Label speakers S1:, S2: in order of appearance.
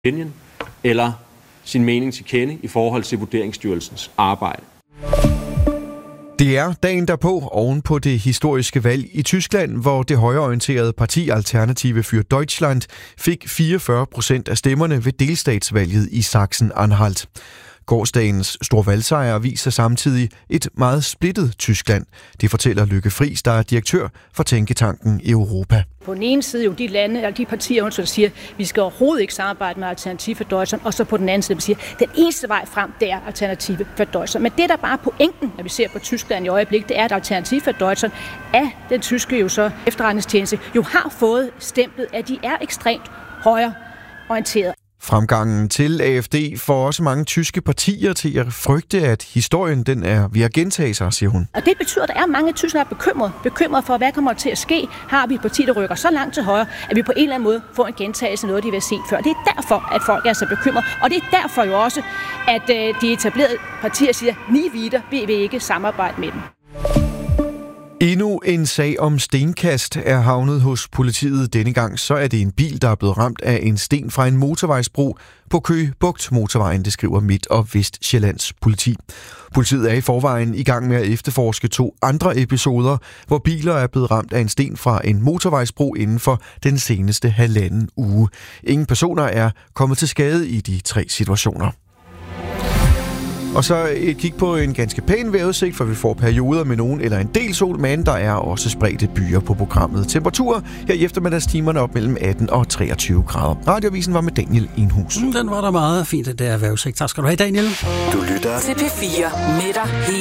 S1: opinion eller sin mening til kende i forhold til Vurderingsstyrelsens arbejde.
S2: Det er dagen derpå oven på det historiske valg i Tyskland, hvor det højreorienterede parti Alternative für Deutschland fik 44% af stemmerne ved delstatsvalget i Sachsen-Anhalt. Gårsdagens store valgsejr viser samtidig et meget splittet Tyskland. Det fortæller Lykke Friis, der er direktør for Tænketanken Europa.
S3: På den ene side jo de lande, eller de partier, der siger, at vi skal overhovedet ikke samarbejde med Alternative für Deutschland, og så på den anden side, der siger, at den eneste vej frem, det er Alternative für Deutschland. Men det, der bare er pointen, når vi ser på Tyskland i øjeblikket, det er, at Alternative für Deutschland af den tyske jo så efterretningstjeneste jo har fået stemplet, at de er ekstremt højreorienteret.
S2: Fremgangen til AfD får også mange tyske partier til at frygte, at historien den er ved at gentage sig, siger hun.
S3: Og det betyder, at der er mange tyskere, der er bekymret for, hvad kommer til at ske. Har vi et parti, der rykker så langt til højre, at vi på en eller anden måde får en gentagelse af noget, de vil have set før. Det er derfor, at folk er så bekymrede. Og det er derfor jo også, at de etablerede partier siger, ni videre, vi vil ikke samarbejde med dem.
S2: Endnu en sag om stenkast er havnet hos politiet. Denne gang så er det en bil, der er blevet ramt af en sten fra en motorvejsbro på Køge Bugt motorvejen, det skriver Midt- og Vestsjællands politi. Politiet er i forvejen i gang med at efterforske 2 andre episoder, hvor biler er blevet ramt af en sten fra en motorvejsbro inden for den seneste 1,5 uge. Ingen personer er kommet til skade i de 3 situationer. Og så et kig på en ganske pæn vejrudsigt, for vi får perioder med nogen eller en del sol, men der er også spredte byer på programmet. Temperaturer her i eftermiddagstimerne op mellem 18 og 23 grader. Radioavisen var med Daniel Enhus.
S4: Den var da meget fint, det der vejrudsigt. Tak skal du have, Daniel.
S5: Du lytter til P4 med dig